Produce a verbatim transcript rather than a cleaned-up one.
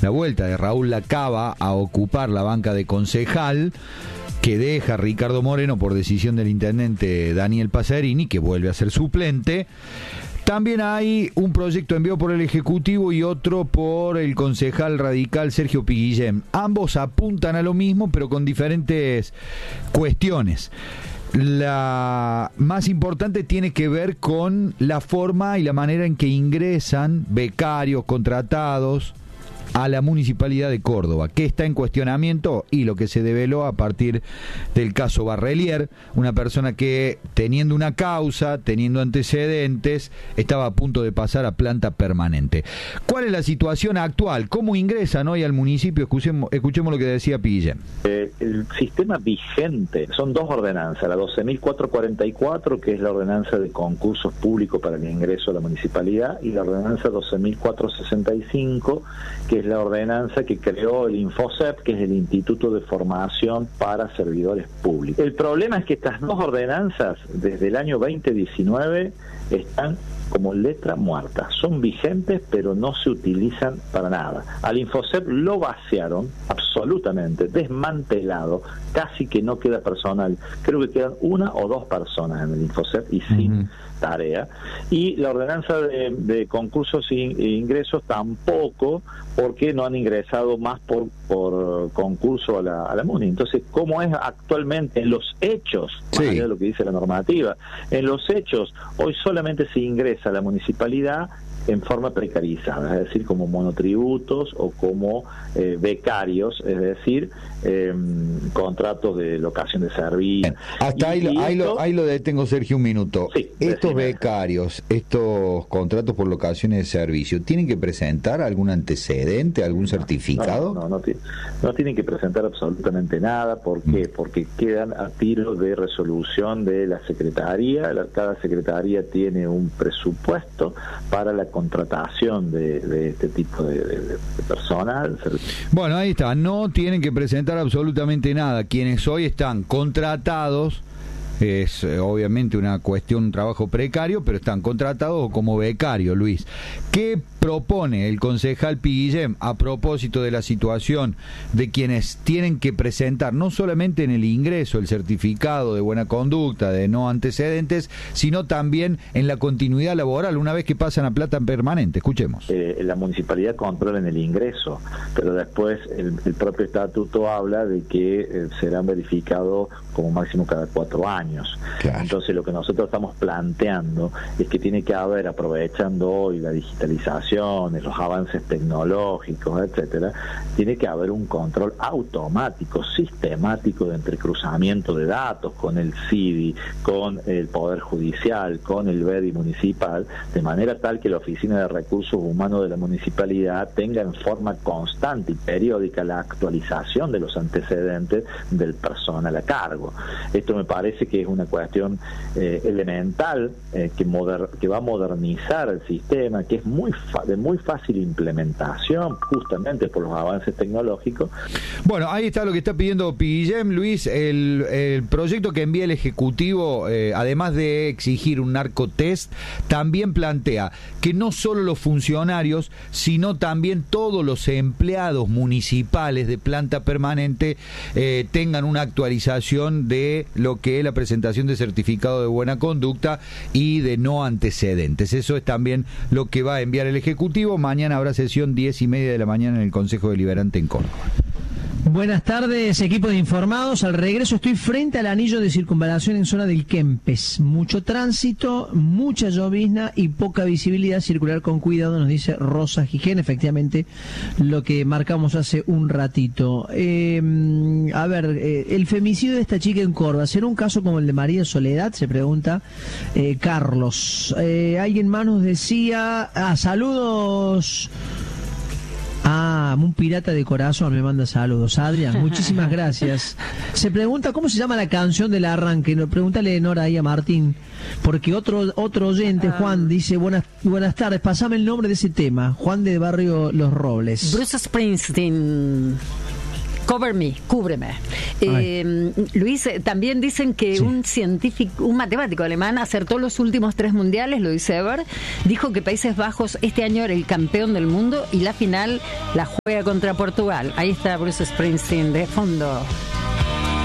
la vuelta de Raúl Lacaba a ocupar la banca de concejal, que deja a Ricardo Moreno por decisión del intendente Daniel Pasarini, que vuelve a ser suplente. También hay un proyecto enviado por el Ejecutivo y otro por el concejal radical Sergio Piguillén. Ambos apuntan a lo mismo, pero con diferentes cuestiones. La más importante tiene que ver con la forma y la manera en que ingresan becarios, contratados a la Municipalidad de Córdoba, que está en cuestionamiento y lo que se develó a partir del caso Barrelier, una persona que teniendo una causa, teniendo antecedentes, estaba a punto de pasar a planta permanente. ¿Cuál es la situación actual? ¿Cómo ingresan hoy al municipio? Escuchemos, escuchemos lo que decía Piguillén. Eh, el sistema vigente son dos ordenanzas, la doce mil cuatrocientos cuarenta y cuatro, que es la ordenanza de concursos públicos para el ingreso a la municipalidad, y la ordenanza doce mil cuatrocientos sesenta y cinco, que es la ordenanza que creó el InfoSep, que es el Instituto de Formación para Servidores Públicos. El problema es que estas dos ordenanzas, desde el año veinte diecinueve, están como letra muerta. Son vigentes, pero no se utilizan para nada. Al InfoSep lo vaciaron absolutamente, desmantelado, casi que no queda personal. Creo que quedan una o dos personas en el InfoSep y sin uh-huh. tarea. Y la ordenanza de, de concursos e ingresos tampoco, porque no han ingresado más por, por concurso a la, a la MUNI. Entonces, ¿cómo es actualmente en los hechos? Más sí. allá de lo que dice la normativa. En los hechos, hoy solamente se ingresa a la municipalidad en forma precarizada, es decir, como monotributos o como eh, becarios, es decir, eh, contratos de locación de servicio. Hasta y, ahí, y ahí, esto, lo, ahí lo detengo, Sergio, un minuto. Sí, estos decime. becarios, estos contratos por locaciones de servicio, ¿tienen que presentar algún antecedente, algún no, certificado? No, no, no, no, no tienen que presentar absolutamente nada. ¿Por qué? Mm. Porque quedan a tiro de resolución de la Secretaría. La, cada Secretaría tiene un presupuesto para la contratación de, de este tipo de, de, de personal. Bueno, ahí está, no tienen que presentar absolutamente nada. Quienes hoy están contratados, es eh, obviamente una cuestión, un trabajo precario, pero están contratados como becarios, Luis. ¿Qué propone el concejal Piguillén a propósito de la situación de quienes tienen que presentar no solamente en el ingreso el certificado de buena conducta, de no antecedentes, sino también en la continuidad laboral una vez que pasan a planta permanente? Escuchemos. Eh, la municipalidad controla en el ingreso, pero después el, el propio estatuto habla de que eh, serán verificados como máximo cada cuatro años. Claro. Entonces lo que nosotros estamos planteando es que tiene que haber, aprovechando hoy la digitalización, los avances tecnológicos, etcétera, tiene que haber un control automático, sistemático de entrecruzamiento de datos con el C I D I, con el Poder Judicial, con el B E D I municipal, de manera tal que la Oficina de Recursos Humanos de la municipalidad tenga en forma constante y periódica la actualización de los antecedentes del personal a cargo. Esto me parece que es una cuestión eh, elemental eh, que, moder que va a modernizar el sistema, que es muy de muy fácil implementación, justamente por los avances tecnológicos. Bueno, ahí está lo que está pidiendo Piguillén, Luis. El, el proyecto que envía el Ejecutivo, eh, además de exigir un narcotest, también plantea que no solo los funcionarios, sino también todos los empleados municipales de planta permanente eh, tengan una actualización de lo que es la presentación de certificado de buena conducta y de no antecedentes. Eso es también lo que va a enviar el Ejecutivo. Mañana habrá sesión diez y media de la mañana en el Consejo Deliberante en Córdoba. Buenas tardes, equipo de informados. Al regreso estoy frente al anillo de circunvalación en zona del Kempes. Mucho tránsito, mucha llovizna y poca visibilidad. Circular con cuidado, nos dice Rosa Gijén. Efectivamente, lo que marcamos hace un ratito. Eh, a ver, eh, el femicidio de esta chica en Córdoba, ¿será un caso como el de María Soledad? Se pregunta eh, Carlos. Eh, alguien más nos decía... Ah, saludos... Ah, un pirata de corazón me manda saludos. Adrián, muchísimas gracias. Se pregunta cómo se llama la canción del arranque. Pregúntale, Nora, ahí a Martín. Porque otro otro oyente, Juan, dice, buenas buenas tardes, pasame el nombre de ese tema. Juan de Barrio Los Robles. Bruce Springsteen. Cover me, cúbreme. Eh, Luis, también dicen que sí. un científico, un matemático alemán acertó los últimos tres mundiales, lo dice Ever, dijo que Países Bajos este año era el campeón del mundo y la final la juega contra Portugal. Ahí está Bruce Springsteen de fondo.